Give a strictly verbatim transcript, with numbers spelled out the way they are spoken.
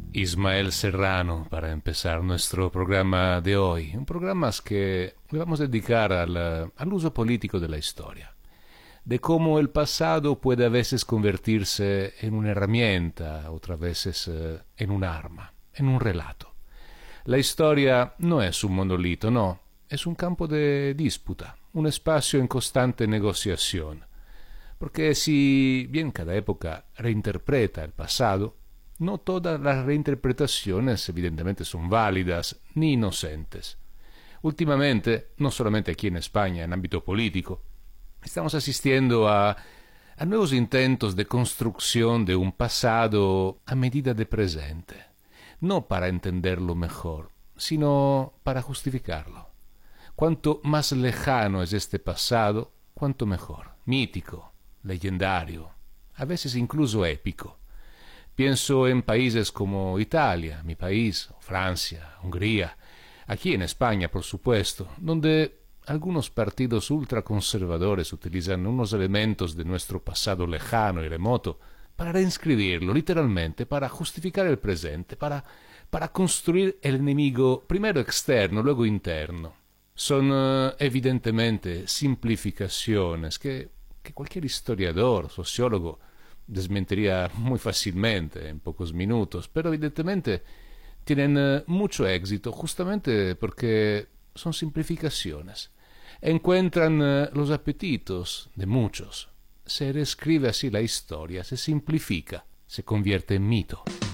Ismael Serrano para empezar nuestro programa de hoy. Un programa que le vamos a dedicar al, al uso político de la historia, de cómo el pasado puede a veces convertirse en una herramienta, otras veces eh, en un arma, en un relato. La historia no es un monolito, no, es un campo de disputa, un espacio en constante negociación. Porque si bien cada época reinterpreta el pasado, no todas las reinterpretaciones evidentemente son válidas ni inocentes. Últimamente, no solamente aquí en España, en ámbito político, estamos asistiendo a, a nuevos intentos de construcción de un pasado a medida de presente, no para entenderlo mejor, sino para justificarlo. Cuanto más lejano es este pasado, cuanto mejor, mítico, legendario, a veces incluso épico. Pienso en países como Italia, mi país, o Francia, Hungría, aquí en España, por supuesto, donde algunos partidos ultraconservadores utilizan unos elementos de nuestro pasado lejano y remoto para reinscribirlo, literalmente, para justificar el presente, para, para construir el enemigo primero externo, luego interno. Son uh, evidentemente simplificaciones que, que cualquier historiador, sociólogo, desmentiría muy fácilmente en pocos minutos, pero evidentemente tienen uh, mucho éxito justamente porque son simplificaciones. Encuentran uh, los apetitos de muchos. Se reescribe así la historia, se simplifica, se convierte en mito.